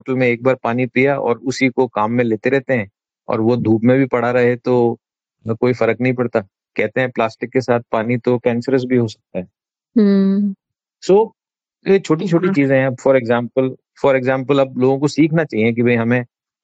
बोतल में एक बार पानी पिया और उसी को काम में लेते रहते हैं, और वो धूप में भी पड़ा रहे तो कोई फर्क नहीं पड़ता। कहते हैं प्लास्टिक के साथ पानी तो कैंसरस भी हो सकता है। हम्म। सो ये छोटी छोटी हाँ। चीजें हैं। फॉर एग्जाम्पल अब लोगों को सीखना चाहिए कि भाई हमें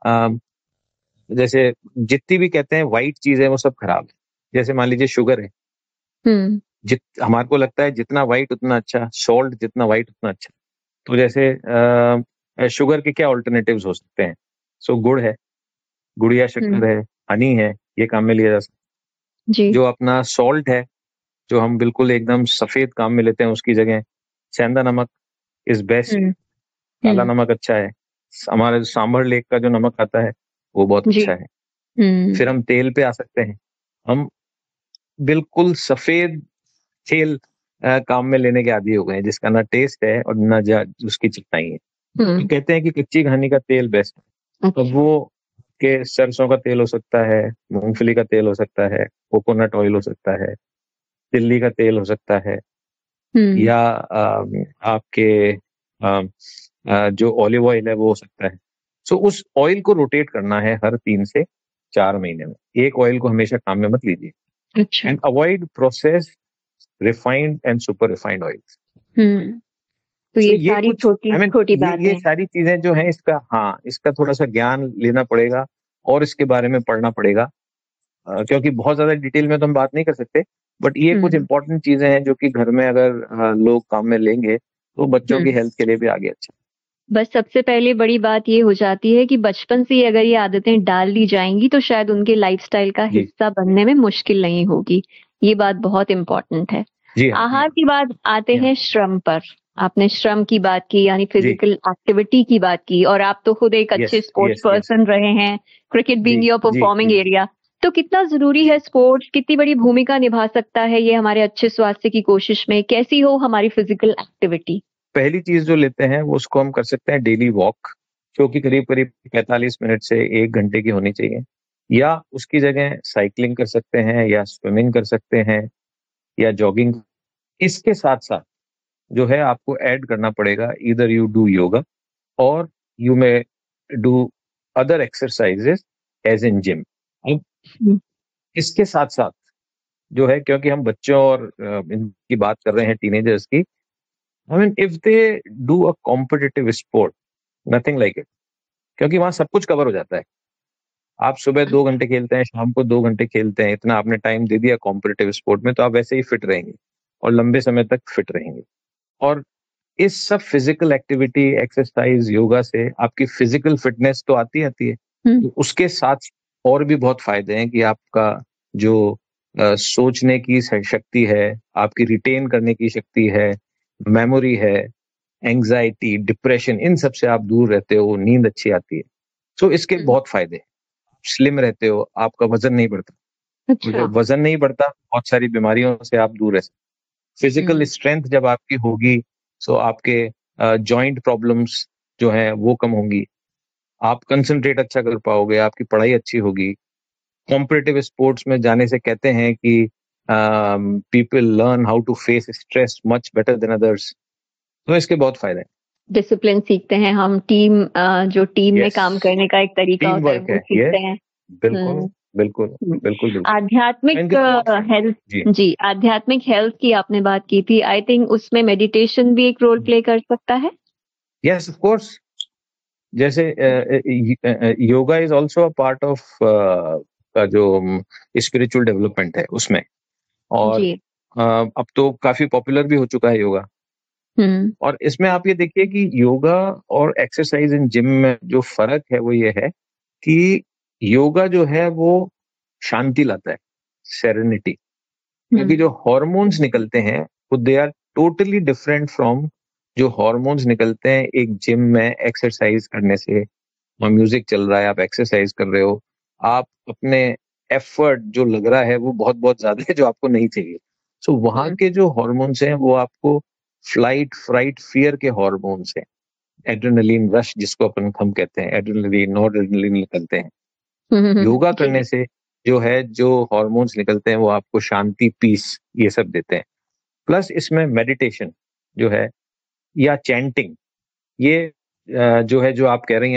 जैसे जितनी भी कहते हैं वाइट चीज है वो सब खराब है। जैसे मान लीजिए शुगर है, हम्म। हमारे को लगता है जितना वाइट उतना अच्छा, सॉल्ट जितना वाइट उतना अच्छा। तो जैसे शुगर के क्या ऑल्टरनेटिव्स हो सकते हैं? सो गुड़ है, गुड़िया हम्म। शक्कर है, हनी है, ये काम में लिया जा सकता है। जी। जो अपना सॉल्ट है, जो हम बिल्कुल एकदम सफेद काम में लेते हैं, उसकी जगह सेंधा नमक इज बेस्ट। हम्म। काला हम्म। नमक अच्छा है। हमारे सांभर लेक का जो नमक आता है वो बहुत जी। अच्छा है। हम्म। फिर हम तेल पे आ सकते हैं। हम बिल्कुल सफेद तेल काम में लेने के आदी हो गए हैं, जिसका ना टेस्ट है और ना उसकी चिकनाई है। तो हम्म। कहते हैं कि कच्ची घानी का तेल बेस्ट है। अब अच्छा। वो के सरसों का तेल हो सकता है, मूंगफली का तेल हो सकता है, कोकोनट ऑयल हो सकता है, तिल्ली का तेल हो सकता है, हम्म। या आपके जो ऑलिव ऑयल है वो हो सकता है। सो उस ऑयल को रोटेट करना है हर 3 से 4 महीने में। एक ऑयल को हमेशा काम में मत लीजिए। अच्छा। And avoid process refined and super refined oil. हम्म। तो सो ये ये सारी कुछ छोटी आई मीन छोटी ये बातें। सारी चीजें जो हैं, इसका हाँ इसका थोड़ा सा ज्ञान लेना पड़ेगा और इसके बारे में पढ़ना पड़ेगा। क्योंकि बहुत ज्यादा डिटेल में तो हम बात नहीं कर सकते, बट ये कुछ हम्म। इंपॉर्टेंट चीजें हैं जो कि घर में अगर लोग काम में लेंगे तो बच्चों की हम्म। हेल्थ के लिए भी आगे अच्छा। बस सबसे पहले बड़ी बात ये हो जाती है कि बचपन से ही अगर ये आदतें डाल ली जाएंगी तो शायद उनके लाइफस्टाइल का जी हिस्सा बनने में मुश्किल नहीं होगी। ये बात बहुत इम्पोर्टेंट है। जी हाँ जी आहार हाँ की बाद आते जी हाँ हैं श्रम पर। आपने श्रम की बात की, यानी जी। फिजिकल एक्टिविटी की बात की, और आप तो खुद एक यस अच्छे स्पोर्ट्स यस यस। पर्सन रहे हैं, cricket ji being your ji performing ji area. तो कितना जरूरी जी। है स्पोर्ट्स, कितनी बड़ी भूमिका निभा सकता है ये हमारे अच्छे स्वास्थ्य की कोशिश में? कैसी हो हमारी फिजिकल एक्टिविटी? पहली चीज जो लेते हैं वो उसको हम कर सकते हैं डेली वॉक, जो कि करीब करीब 45 मिनट से 1 घंटे की होनी चाहिए। या उसकी जगह साइकिलिंग कर सकते हैं, या स्विमिंग कर सकते हैं, या जॉगिंग। इसके साथ साथ जो है आपको ऐड करना पड़ेगा, इधर यू डू योगा और you may do other exercises as in gym. अब इसके साथ साथ जो है, क्योंकि हम बच्चों और इनकी बात कर रहे हैं, टीनेजर्स की, I mean if they do a competitive sport, nothing like it. क्योंकि वहां सब कुछ कवर हो जाता है। आप सुबह 2 घंटे खेलते हैं, शाम को 2 घंटे खेलते हैं, इतना आपने टाइम दे दिया कॉम्पिटिटिव स्पोर्ट में, तो आप वैसे ही फिट रहेंगे और लंबे समय तक फिट रहेंगे। और इस सब फिजिकल एक्टिविटी, एक्सरसाइज, योगा से आपकी फिजिकल फिटनेस तो आती है, तो उसके साथ और भी बहुत फायदे हैं कि आपका जो सोचने की शक्ति है, आपकी रिटेन करने की शक्ति है, मेमोरी है, एंजाइटी, डिप्रेशन, इन सब से आप दूर रहते हो, नींद अच्छी आती है। सो इसके बहुत फायदे हैं। स्लिम रहते हो, आपका वजन नहीं बढ़ता, और अच्छा। जब वजन नहीं बढ़ता बहुत सारी बीमारियों से आप दूर रह सकते। फिजिकल हम्म। स्ट्रेंथ जब आपकी होगी, सो आपके जॉइंट प्रॉब्लम्स जो हैं वो कम होंगी, आप कंसंट्रेट अच्छा कर पाओगे, आपकी पढ़ाई अच्छी होगी। कॉम्पिटिटिव स्पोर्ट्स में जाने से कहते हैं कि people learn how to face stress much better than others. तो इसके बहुत फायदे हैं। डिसिप्लिन सीखते हैं हम, टीम जो टीम में यस, काम करने का एक तरीका टीम होता है वर्क वो है ये। सीखते हैं। बिल्कुल हम्म। बिल्कुल हम्म। बिल्कुल बिल्कुल। आध्यात्मिक इनके तो बहुत फायदे हैं। हेल्थ। जी। जी, आध्यात्मिक हेल्थ की आपने बात की थी, आई थिंक उसमें मेडिटेशन भी एक रोल प्ले कर सकता है। Yes of course. जैसे yoga is also a part of का जो स्पिरिचुअल डेवलपमेंट है उसमें। और जी। अब तो काफी पॉपुलर भी हो चुका है योगा। हम्म। और इसमें आप ये देखिए कि योगा और एक्सरसाइज इन जिम में जो फर्क है वो ये है कि योगा जो है वो शांति लाता है, सेरेनिटी। क्योंकि हम्म। जो हॉर्मोन्स निकलते हैं वो they are totally different from जो हॉर्मोन्स निकलते हैं एक जिम में एक्सरसाइज करने से। और म्यूजिक चल रहा है, आप एक्सरसाइज कर रहे हो, आप अपने एफर्ट जो लग रहा है वो बहुत बहुत ज्यादा है, जो आपको नहीं चाहिए। सो वहां हम्म। के जो हॉर्मोन्स हैं वो आपको फ्लाइट, फ्राइट, फियर के हॉर्मोन्स हैं। एड्रेनलिन रश जिसको अपन हम कहते हैं, एड्रेनलिन, नॉरएड्रेनलिन निकलते हैं। योगा जी। करने से जो है, जो हॉर्मोन्स निकलते हैं वो आपको शांति, पीस, ये सब देते हैं। प्लस इसमें मेडिटेशन जो है, या चैंटिंग, ये जो है जो आप कह रही हैं